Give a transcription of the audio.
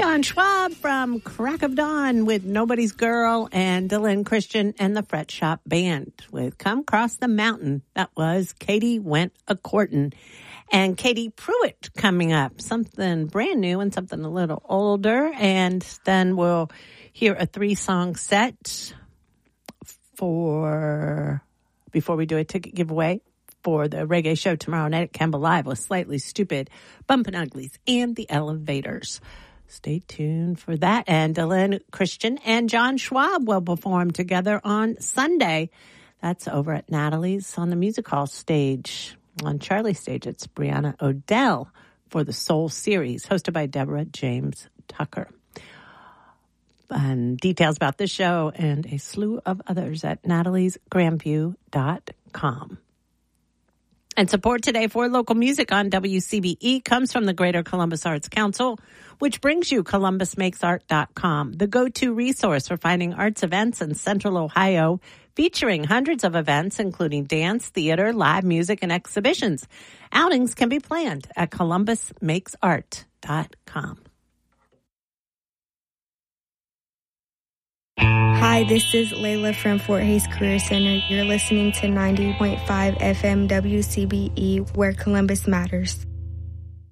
John Schwab from Crack of Dawn with Nobody's Girl, and Dylan Christian and the Fret Shop Band with Come Cross the Mountain. That was Katie Went A-Courtin'. And Katie Pruitt coming up, something brand new and something a little older. And then we'll hear a 3-song set before we do a ticket giveaway for the reggae show tomorrow night at Campbell Live with Slightly Stupid, Bumpin' Uglies, and the Elevators. Stay tuned for that. And Dylan Christian and John Schwab will perform together on Sunday. That's over at Natalie's on the music hall stage. On Charlie's stage, it's Brianna Odell for the Soul Series, hosted by Deborah James Tucker. And details about this show and a slew of others at nataliesgrandview.com. And support today for local music on WCBE comes from the Greater Columbus Arts Council, which brings you columbusmakesart.com, the go-to resource for finding arts events in Central Ohio, featuring hundreds of events, including dance, theater, live music, and exhibitions. Outings can be planned at columbusmakesart.com. Hi, this is Layla from Fort Hays Career Center. You're listening to 90.5 FM WCBE, where Columbus matters.